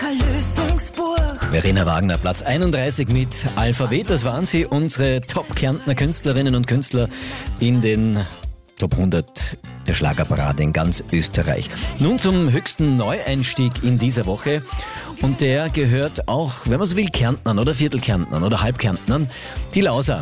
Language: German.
kein Lösungsbuch. Verena Wagner, Platz 31 mit Alphabet. Das waren sie, unsere Top-Kärntner Künstlerinnen und Künstler in den Top 100 der Schlagerparade in ganz Österreich. Nun zum höchsten Neueinstieg in dieser Woche. Und der gehört auch, wenn man so will, Kärntnern oder Viertelkärntnern oder Halbkärntnern. Die Lauser